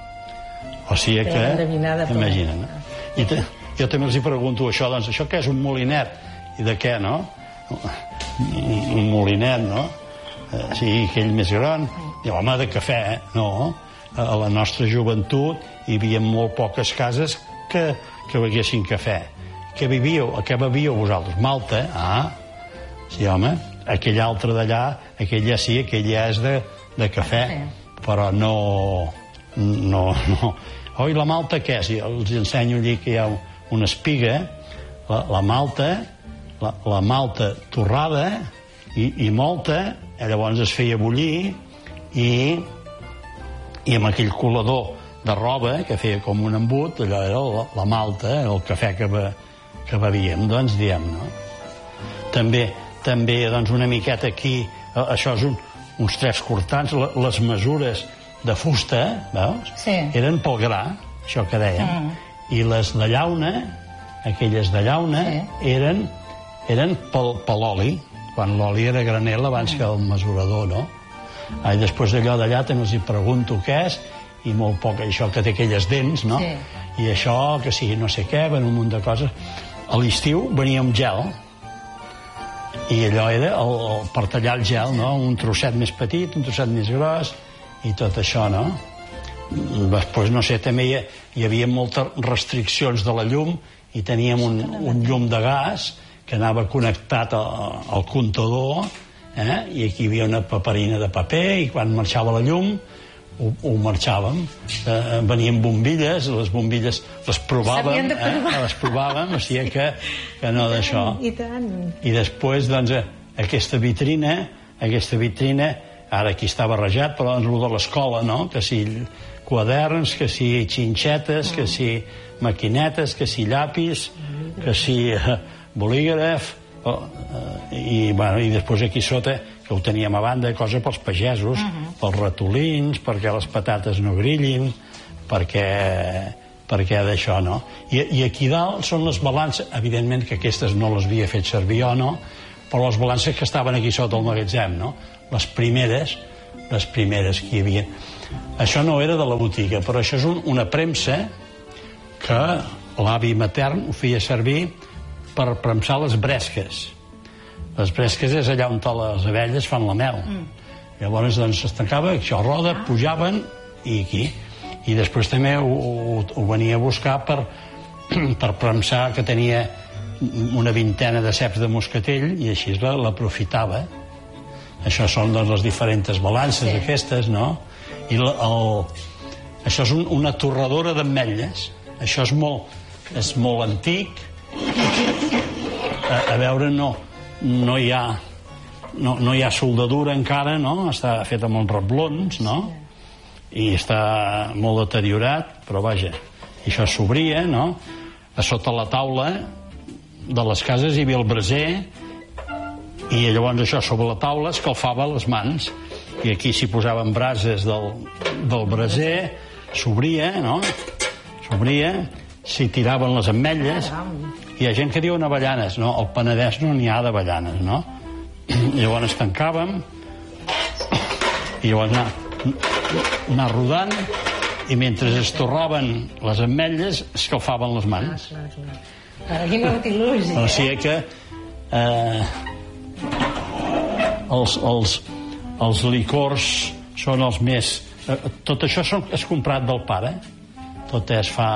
O sigui que... Imagina't, no? I te, jo també els hi pregunto això, doncs, això què és un molinet? I de què, no? Un, un molinet, no? Eh, sí, aquell més gran. I home, de cafè, eh? No. A la nostra joventut hi havia molt poques cases que, que beguessin cafè. Què bevíeu? A què bevíeu vosaltres? Malta? Ah, sí, home. Aquell altre d'allà, aquell ja sí, aquell ja és de... de cafè, però no no, no. Oi, la malta què és? Els ensenyo allí que hi ha una espiga, la, la malta la, la malta torrada i, i molta, llavors es feia bullir i i amb aquell colador de roba que feia com un embut, allò era la, la malta, el cafè que, be, que bevíem, doncs diem, no? També, també doncs una miqueta aquí, això és un uns tres cortants, les mesures de fusta, veus? Sí. Eren pel gra, això que dèiem. Mm. I les de llauna, aquelles de llauna, sí. eren, eren pel, per l'oli, quan l'oli era granel abans mm. que el mesurador, no? Ah, I després d'allò d'allà també els hi pregunto què és, i molt poc, això que té aquelles dents, no? Sí. I això, que sigui no sé què, ven un munt de coses. A l'estiu venia amb gel, i allò era el, el, per tallar el gel, no? Un trosset més petit, un trosset més gros, i tot això, no? Després, no sé, també hi, hi havia moltes restriccions de la llum, i teníem un, un llum de gas que anava connectat al, al comptador, eh? I aquí hi havia una paperina de paper, i quan marxava la llum ho, ho marxàvem. Eh, venien bombilles, les bombilles les provàvem, de eh? les provàvem, o sigui que, que no d'això. I tant. I després, doncs, aquesta vitrina, aquesta vitrina ara aquí està barrejat, però en el de l'escola, no? Que si quaderns, que si xinxetes, que si maquinetes, que si llapis, que si uh, bolígraf, oh, uh, i, bueno, i després aquí sota, que ho teníem a banda, cosa pels pagesos, uh -huh. pels ratolins, perquè les patates no grillin, perquè, perquè d'això, no? I, I aquí dalt són les balances, evidentment que aquestes no les havia fet servir jo, no? Però les balances que estaven aquí sota el magatzem, no? Les primeres, les primeres que hi havia. Això no era de la botiga, però això és un, una premsa que l'avi matern ho feia servir per premsar les bresques. Les bresques és allà on les abelles fan la mel. Mm. Llavors, doncs, es tancava, això roda, ah. pujaven, i aquí. I després també ho, ho, ho venia a buscar per, per premsar, que tenia una vintena de ceps de moscatell, i així l'aprofitava. Això són, doncs, les diferents balances, sí. aquestes, no? I la, el, això és un, una torradora d'ametlles. Això és molt, és molt antic. A, a veure, no, no hi ha no, no hi ha soldadura encara, no? Està fet amb uns reblons, no? I està molt deteriorat, però vaja, i això s'obria, no? A sota la taula de les cases hi havia el braser, i llavors això sobre la taula escalfava les mans, i aquí s'hi posaven brases del, del braser, s'obria, no? S'obria, s'hi tiraven les ametlles. Hi ha gent que diuen avellanes, no? Al Penedès no n'hi ha d'avellanes, no? Llavors tancàvem, i llavors anar, anar rodant, i mentre es torraven les ametlles escalfaven les mans. Aquí m'ha fet il·lusió. O sigui que eh, els, els, els licors són els més... Eh, tot això són, és comprat del pare. Tot és fa...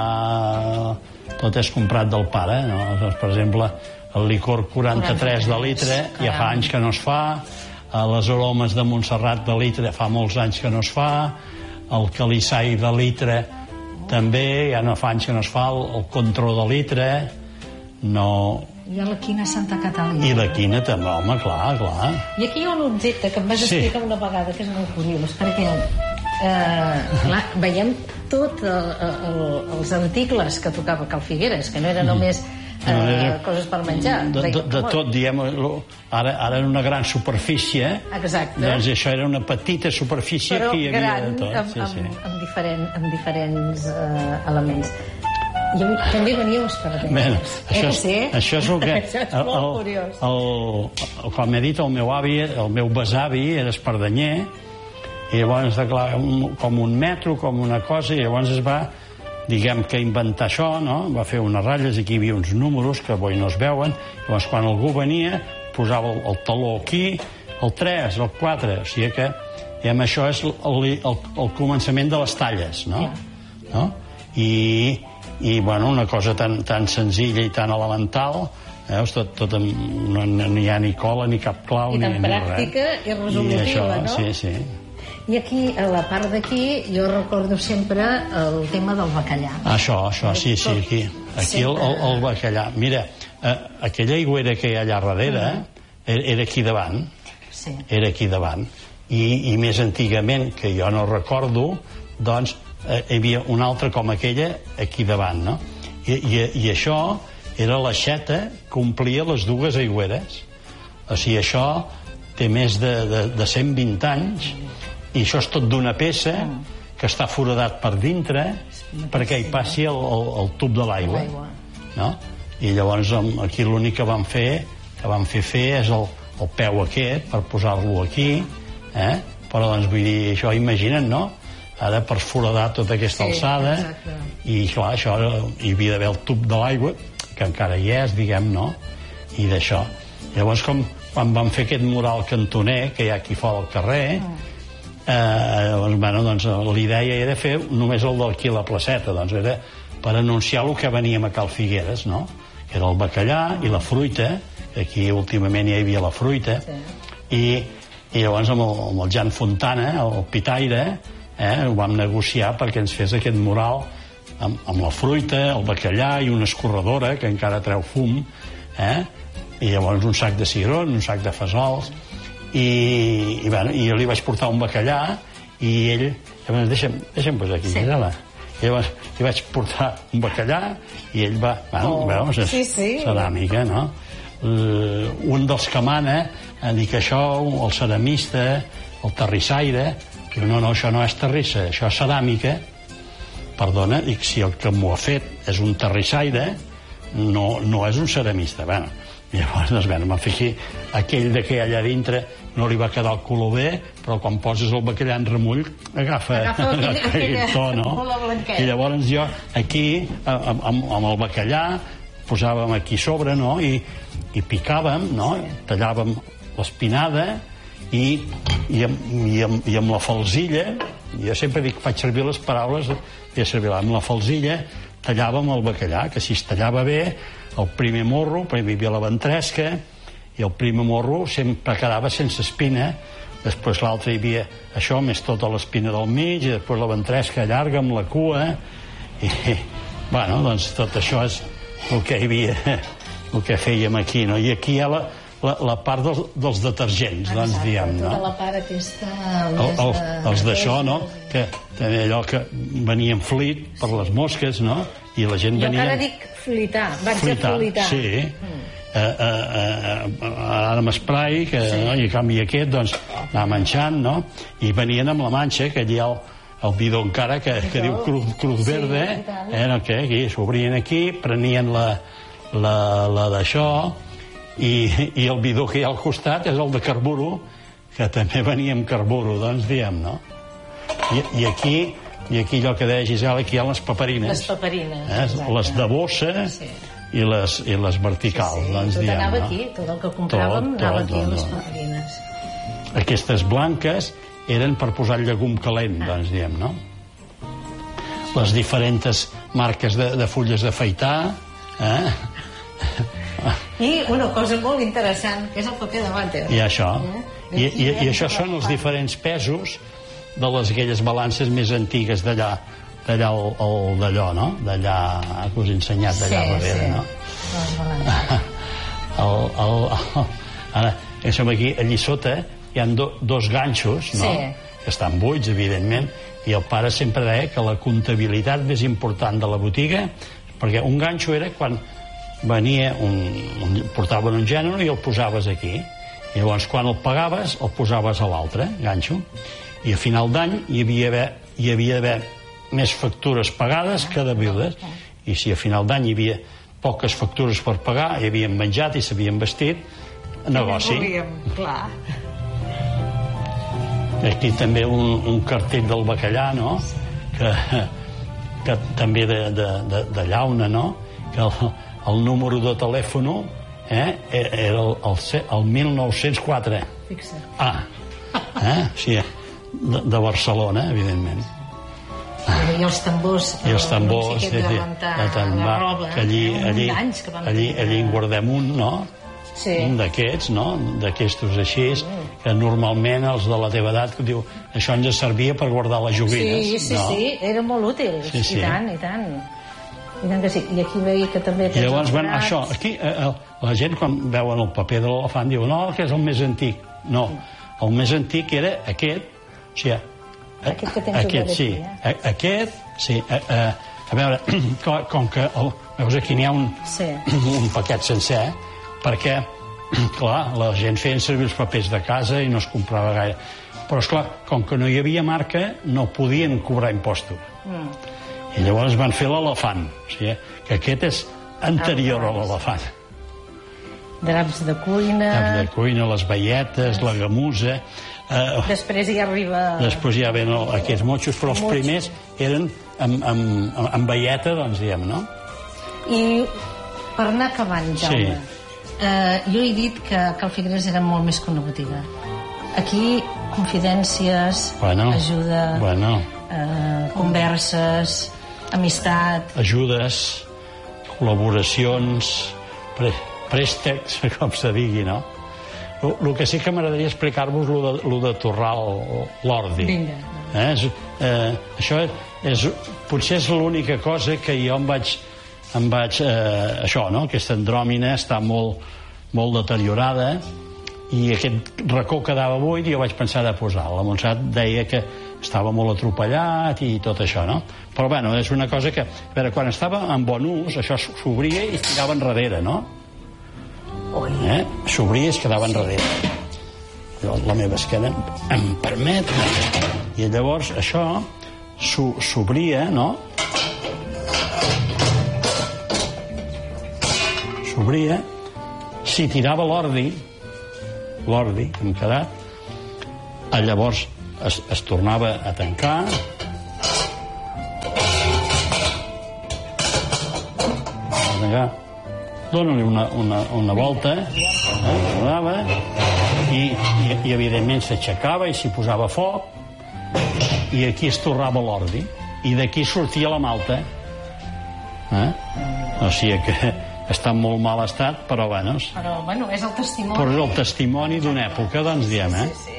Tot és comprat del pare, no? Doncs, per exemple, el licor quaranta-tres de litre ja fa anys que no es fa, les aromes de Montserrat de litre fa molts anys que no es fa, el calissai de litre també ja no fa anys que no es fa, el, el contró de litre no... I a la quina Santa Catalina. I la quina també, home, clar, clar. I aquí hi ha un objecte que em vas sí. explicar una vegada, que és molt curiós, perquè eh, clar, veiem tot el, el, els articles que tocava Cal Figueres, que no era només eh, no, era, coses per menjar. De, de, de tot, diem, ara, ara en una gran superfície, exacte. Doncs això era una petita superfície però que hi havia gran, de tot. Amb, sí, sí. amb, amb, diferent, amb diferents eh, elements. I avui també veniu esperant. Bueno, això, és, eh, això és el que... Això és molt el, curiós. El, el, com he dit, el meu avi, el meu besavi era espardenyer, i llavors, clar, un, com un metro, com una cosa, i llavors es va, diguem que inventar això, no? Va fer unes ratlles, aquí hi havia uns números que avui no es veuen, llavors quan algú venia posava el, el taló aquí, el tres, el quatre, o sigui que diguem, això és el, el, el, el començament de les talles, no? no? I, i bueno, una cosa tan, tan senzilla i tan elemental, veus, tot, tot amb, no, no hi ha ni cola ni cap clau i tan ni, pràctica ni i resolutiva, I això, no? Sí, sí. I aquí, a la part d'aquí, jo recordo sempre el tema del bacallà. Això, això, sí, sí, aquí. Aquí el, el, el bacallà. Mira, eh, aquella aigüera que hi ha allà darrere era, era aquí davant. Sí. Era aquí davant. I, I més antigament, que jo no recordo, doncs, eh, hi havia una altra com aquella aquí davant, no? I, i, i això era l'aixeta que omplia les dues aigüeres. O sigui, això té més de, de, de cent vint anys, i això és tot d'una peça que està foradat per dintre perquè hi passi el, el, el tub de l'aigua, no? I llavors aquí l'únic que vam fer que vam fer fer és el, el peu aquest per posar-lo aquí, eh? Però doncs vull dir, això imagina't, no? Ara per foradar tota aquesta sí, alçada exacte. I clar, això hi havia d'haver el tub de l'aigua que encara hi és, diguem, no? I d'això, llavors com quan vam fer aquest mural cantoner que hi ha aquí fora al carrer, Eh, doncs, bueno, doncs, l'idea era fer només el d'aquí a la placeta, doncs era per anunciar el que veníem a Cal Figueres, no? Que era el bacallà i la fruita, que aquí últimament hi havia la fruita, sí. i, i llavors amb el, amb el Jan Fontana, el pitaire, eh, ho vam negociar perquè ens fes aquest mural amb, amb la fruita, el bacallà i una escorredora que encara treu fum, eh? I llavors un sac de cigrons, un sac de fesols, i, i, bueno, i jo li vaig portar un bacallà i ell, llavors, deixa'm, deixa'm posar aquí, sí. Mira-la. I llavors li vaig portar un bacallà i ell va, bueno, oh, veus, és sí, sí. ceràmica, no? Uh, un dels que mana a dir que això, el ceramista, el terrissaire, diu, no, no, això no és terrissa, això és ceràmica. Perdona, dic, si el que m'ho ha fet és un terrissaire, no, no és un ceramista. Bueno, llavors, doncs, bueno, me'n fiqui, aquell de que allà dintre no li va quedar el color bé, però quan poses el bacallà en remull, agafa, agafa aquell, aquell to, no? I llavors jo, aquí, amb, amb el bacallà, posàvem aquí sobre, no?, i, i picàvem, no?, tallàvem l'espinada, i, i, amb, i, amb, i amb la falzilla, jo sempre dic, faig servir les paraules, i servir amb la falzilla, tallàvem el bacallà, que si es tallava bé, el primer morro, perquè hi havia la ventresca, i el primer morro sempre quedava sense espina, després l'altre hi havia això, més tota l'espina del mig, i després la ventresca llarga amb la cua, i, bueno, doncs tot això és el que hi havia, el que fèiem aquí, no? I aquí hi ha la, la, la part dels, dels detergents, exacte, doncs, diem, no? Tota la part aquesta... El, el, els d'això, no? Que també allò que venien flit per les mosques, no? I la gent venia... Jo encara dic flitar, vaig flitar, a flitar. Sí. Mm. Uh, uh, uh, ara amb esprai, que, sí. No? I a canvi aquest, doncs, anar manxant, no? I venien amb la manxa, que allà el, el bidó encara, que, que diu cruz, cruz sí, verde, eh, no, que aquí, s'obrien aquí, prenien la, la, la d'això, i, i el bidó que hi ha al costat és el de carburo, que també venia amb carburo, doncs, diem, no? I, i aquí, i aquí allò que deia Gisela, aquí hi ha les paperines. Les paperines, eh? Les de bossa, sí. I les, i les verticals, sí, sí. Doncs, tot diem, anava no? Aquí, tot el que compràvem tot, anava tot, aquí a les paperines. Aquestes blanques eren per posar el llegum calent, ah. Doncs diem, no? Les diferents marques de, de fulles d'afaitar, eh? I una cosa molt interessant, que és el paper de vàter. I això. Eh? I, i, i això són els diferents pesos de les aquelles balances més antigues d'allà, d'allà el, el d'allò, no? D'allà que us he ensenyat d'allà sí, darrere, sí. No? el, el, el, ara, som aquí, allí sota hi ha do, dos ganxos, no? Sí. Que estan buits, evidentment, i el pare sempre deia que la comptabilitat més important de la botiga, perquè un ganxo era quan venia un, un portaven un gènere i el posaves aquí, i llavors quan el pagaves el posaves a l'altre ganxo, i a final d'any hi havia d'haver hi havia d'haver més factures pagades que degudes, i si a final d'any hi havia poques factures per pagar, hi havien menjat i s'havien vestit, negoci. Clar. Aquí també un, un cartell del bacallà, no? Que, que també de, de, de, de llauna, no? Que el, el número de telèfon eh, era el, el, el mil nou-cents quatre. Fixa't. Ah, eh? Sí, de, de Barcelona, evidentment. I els tambors, I els tambors, no sé què, de, de tambor, roba, que allí, eh? allí, que allí, allí en guardem un, no? Sí. Un d'aquests, no? D'aquestos així, que normalment els de la teva edat diu, això ens servia per guardar les joguines. Sí, sí, no? Sí, era molt útil, sí, sí. I tant, i tant. I tant que sí. I aquí veia que també... I llavors, bueno, això, aquí, eh, la gent quan veuen el paper de l'elefant diu, no, que és el més antic. No, el més antic era aquest, o sigui, aquest que tens aquest, sí, eh? aquest, sí, a, a, a veure, com, com que, el, veus, aquí n'hi ha un, sí. un paquet sencer, perquè, clar, la gent feien servir els papers de casa i no es comprava gaire. Però, esclar, com que no hi havia marca, no podien cobrar impostos. Mm. I llavors van fer l'elefant, o sigui, que aquest és anterior ah, a l'elefant. Draps de cuina... Draps de cuina, les baietes, la gamusa... Uh, després hi arriba... Després ja ven el, aquests motxos, però els Motxo. primers eren amb, amb, amb veieta, doncs, diem, no? I per anar acabant, Jaume, sí. uh, jo he dit que Cal Figueres era molt més que una botiga. Aquí, confidències, bueno, ajuda, bueno. Uh, converses, amistat... Ajudes, col·laboracions, pre préstecs, com se digui, no? El que sí que m'agradaria explicar-vos lo de, lo de torrar l'ordi. Vinga. Eh? És, eh, això és, potser és l'única cosa que jo em vaig... Em vaig eh, això, no? Aquesta andròmina està molt, molt deteriorada i aquest racó quedava buit i jo vaig pensar de posar. La Montserrat deia que estava molt atropellat i tot això, no? Però, bueno, és una cosa que... A veure, quan estava en bon ús, això s'obria i es tirava enrere, no? Eh? S'obria i es quedava enrere. La meva esquena em permet... I llavors això s'obria, no? S'obria, s'hi tirava l'ordi, l'ordi que hem quedat, llavors es, es tornava a tancar, a tancar, dóna-li una, una, una volta, eh, donava, i, i, i evidentment s'aixecava i s'hi posava foc, i aquí es torrava l'ordi, i d'aquí sortia la malta. Eh? O sigui que està en molt mal estat, però bueno... Però, bueno, és el testimoni... Però és el testimoni d'una època, doncs diem, eh? Sí,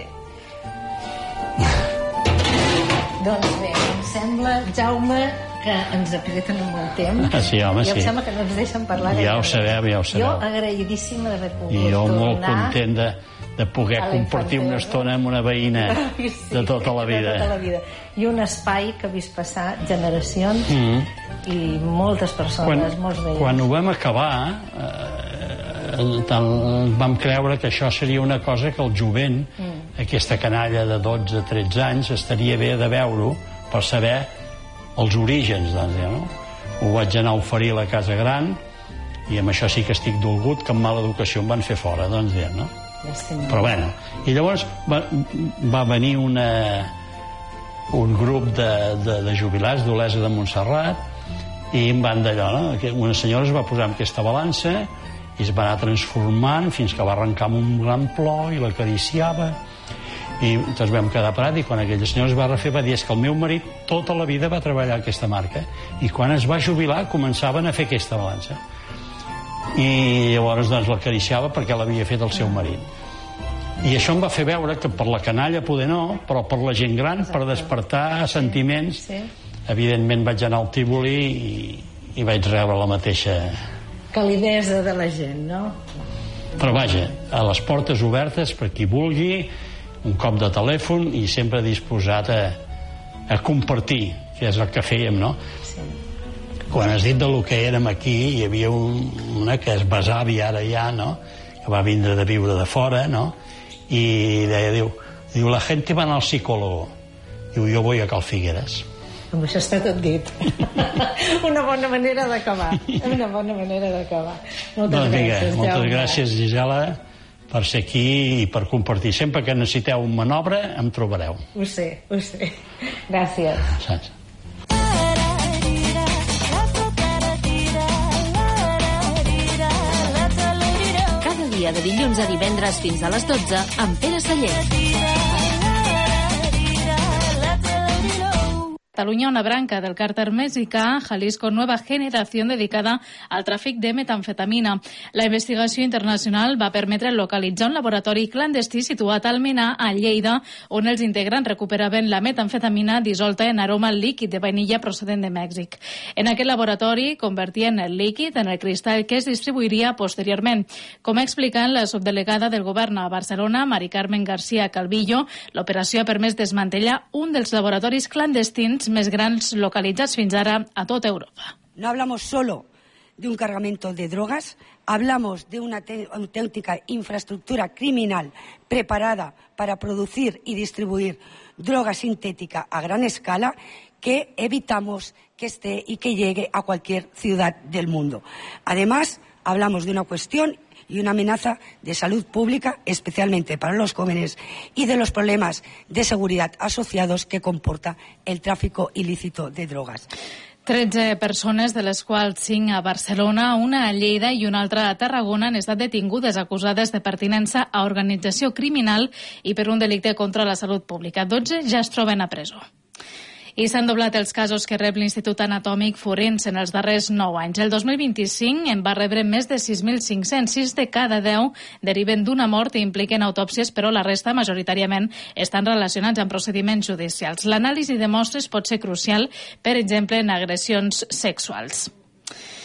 sí, sí. Doncs bé, em sembla, Jaume, que ens apreten amb el temps. Ah, sí, home, I em sí. sembla que no ens deixen parlar. Ja ho sabeu, ja ho sabeu. Jo agraïdíssima d'haver pogut I jo molt tornar content de, de poder compartir una estona amb una veïna sí, de tota la vida. De tota la vida. I un espai que ha vist passar generacions mm. i moltes persones, quan, molts veïns. Quan ho vam acabar, eh, tant vam creure que això seria una cosa que el jovent, mm. aquesta canalla de dotze tretze anys, estaria bé de veure-ho per saber els orígens, doncs, ja, no? Ho vaig anar a oferir a la Casa Gran i amb això sí que estic dolgut, que amb mala educació em van fer fora, doncs, ja, no? Però bueno, i llavors va, va venir una, un grup de, de, de jubilats d'Olesa de Montserrat i em van d'allò, no? Una senyora es va posar en aquesta balança i es va anar transformant fins que va arrencar amb un gran plor i l'acariciava i ens vam quedar parat i quan aquella senyora es va refer va dir és que el meu marit tota la vida va treballar aquesta marca i quan es va jubilar començaven a fer aquesta balança i llavors doncs l'acariciava perquè l'havia fet el seu marit i això em va fer veure que per la canalla poder no, però per la gent gran, per despertar sentiments, sí. Evidentment vaig anar al Tívoli i, i vaig rebre la mateixa calidesa de la gent, no? Però vaja, a les portes obertes per qui vulgui, un cop de telèfon i sempre disposat a, a compartir, que és el que fèiem, no? Sí. Quan has dit de lo que érem aquí, hi havia un, una que és besavi ara ja, no? Que va vindre de viure de fora, no? I deia, diu, diu la gent va anar al psicòlogo. Diu, jo voy a Cal Figueres. Amb això està tot dit. Una bona manera d'acabar. Una bona manera d'acabar. Moltes doncs, gràcies, Jaume. Moltes gràcies, Gisela, per ser aquí i per compartir. Sempre que necessiteu un manobre, em trobareu. Ho sé, ho sé. Gràcies. Saps? Cada dia de dilluns a divendres fins a les dotze amb Pere Sallent. Cataluña, una branca del cártel mexicà Jalisco Nueva Generación dedicada al tràfic de metamfetamina. La investigació internacional va permetre localitzar un laboratori clandestí situat al Almenar, a Lleida, on els integrants recuperaven la metamfetamina dissolta en aroma líquid de vainilla procedent de Mèxic. En aquest laboratori convertien el líquid en el cristall que es distribuiria posteriorment. Com ha explicat la subdelegada del govern a Barcelona, Mari Carmen García Calvillo, l'operació ha permès desmantellar un dels laboratoris clandestins més grans localitzats fins ara a tota Europa. No hablamos solo de un cargamento de drogas, hablamos de una auténtica infraestructura criminal preparada para producir y distribuir droga sintética a gran escala que evitamos que esté y que llegue a cualquier ciudad del mundo. Además, hablamos de una cuestión y una amenaza de salud pública, especialmente para los jóvenes, y de los problemas de seguridad asociados que comporta el tráfico ilícito de drogas. tretze persones, de les quals cinc a Barcelona, una a Lleida i una altra a Tarragona, han estat detingudes acusades de pertinença a organització criminal i per un delicte contra la salut pública. dotze ja es troben a presó. I s'han doblat els casos que rep l'Institut Anatòmic Forense en els darrers nou anys. El dos mil vint-i-cinc en va rebre més de sis mil cinc-cents. sis de cada deu deriven d'una mort i impliquen autòpsies, però la resta majoritàriament estan relacionats amb procediments judicials. L'anàlisi de mostres pot ser crucial, per exemple, en agressions sexuals.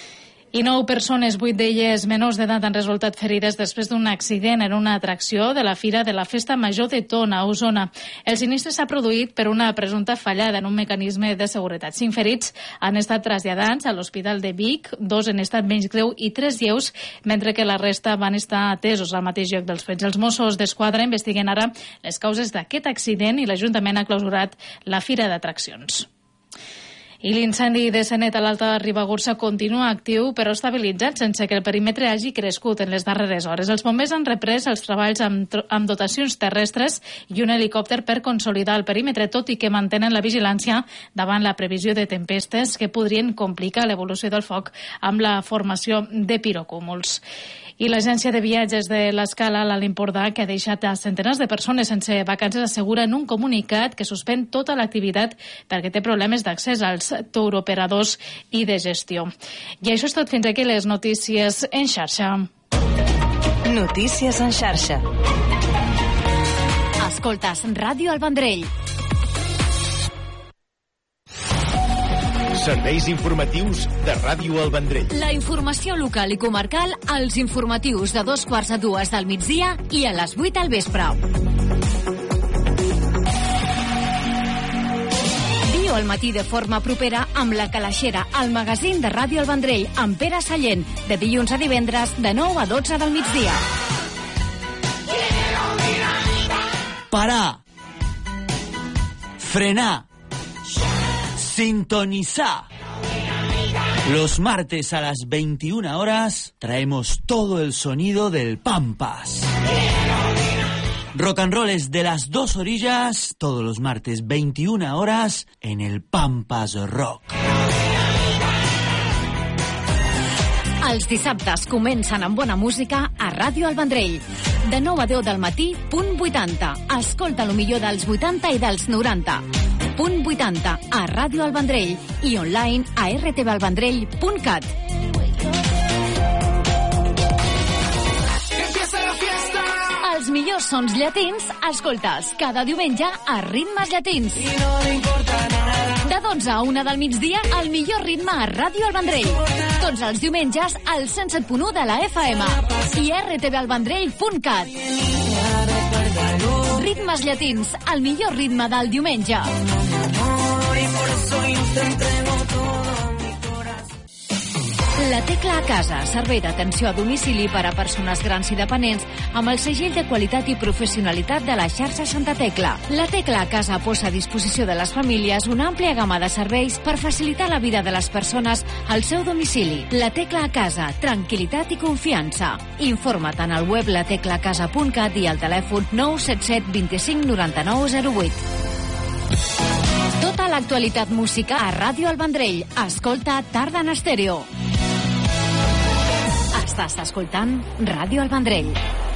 I nou persones, vuit d'elles menors d'edat, han resultat ferides després d'un accident en una atracció de la Fira de la Festa Major de Tona, a Osona. El sinistre s'ha produït per una presumpta fallada en un mecanisme de seguretat. Cinc ferits han estat traslladats a l'Hospital de Vic, dos en estat menys greu i tres lleus, mentre que la resta van estar atesos al mateix lloc dels fets. Els Mossos d'Esquadra investiguen ara les causes d'aquest accident i l'Ajuntament ha clausurat la Fira d'Atraccions. I l'incendi de Sanet a l'Alta Ribagorça continua actiu, però estabilitzat, sense que el perímetre hagi crescut en les darreres hores. Els bombers han reprès els treballs amb, amb dotacions terrestres i un helicòpter per consolidar el perímetre, tot i que mantenen la vigilància davant la previsió de tempestes que podrien complicar l'evolució del foc amb la formació de pirocúmuls. I l'agència de viatges de l'Escala, l'Alt Empordà, que ha deixat a centenars de persones sense vacances, assegura en un comunicat que suspèn tota l'activitat perquè té problemes d'accés als touroperadors i de gestió. I això és tot. Fins aquí les notícies en xarxa. Notícies en xarxa. Escoltes Ràdio El Vendrell. Serveis informatius de Ràdio El Vendrell. La informació local i comarcal als informatius de dos quarts a dues del migdia i a les vuit al vespre. Viu al matí de forma propera amb La Calaixera, el magazín de Ràdio El Vendrell, amb Pere Sallent, de dilluns a divendres de nou a dotze del migdia. Parar. Frenar. Sintonizar. Los martes a las veintiuna horas traemos todo el sonido del Pampas. Rock and roll es de las dos orillas, todos los martes veintiuna horas en el Pampas Rock. Els dissabtes comencen amb bona música a Ràdio El Vendrell. De nou a deu del matí, punt vuitanta. Escolta lo millor dels vuitanta i dels noranta. Punt vuitanta a Ràdio El Vendrell i online a r t v el vendrell punt cat. Els millors sons llatins, escoltes cada diumenge a Ritmes Llatins. De dotze a una del migdia, el millor ritme a Ràdio El Vendrell. Tots els diumenges al cent set punt u de la F M i r t v el vendrell punt cat. Ritmes Llatins, el millor ritme del diumenge. La Tecla a Casa, servei d'atenció a domicili per a persones grans i dependents amb el segell de qualitat i professionalitat de la xarxa Santa Tecla. La Tecla a Casa posa a disposició de les famílies una àmplia gamma de serveis per facilitar la vida de les persones al seu domicili. La Tecla a Casa, tranquil·litat i confiança. Informa't en el web la tecla casa punt cat i al telèfon nou set set dos cinc nou nou zero vuit. Tota l'actualitat música a Ràdio El Vendrell. Escolta Tarda en Estèreo. Estàs escoltant Ràdio El Vendrell.